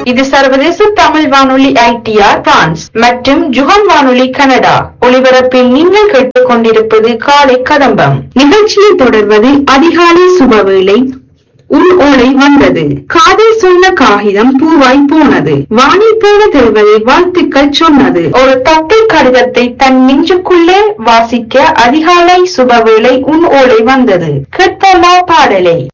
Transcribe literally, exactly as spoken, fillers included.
இது சர்வதேச தமிழ் வானொலி ஐடிஆர் பிரான்ஸ் மற்றும் ஜுகம் வானொலி கனடா ஒளிபரப்பில் நீங்கள் கேட்டுக் கொண்டிருப்பது காலை கதம்பம் நிகழ்ச்சியை தொடர்வது அதிகாலை சுபவேளை. உன் ஓலை வந்தது, காதில் சொன்ன காகிதம் பூவாய் போனது, வானில் போன தேவதை வாழ்த்துக்கள் சொன்னது. ஒரு தத்தை கடிதத்தை தன் நெஞ்சுக்குள்ளே வாசிக்க அதிகாலை சுபவேளை உன் ஓலை வந்தது. கேட்போமா பாடலை?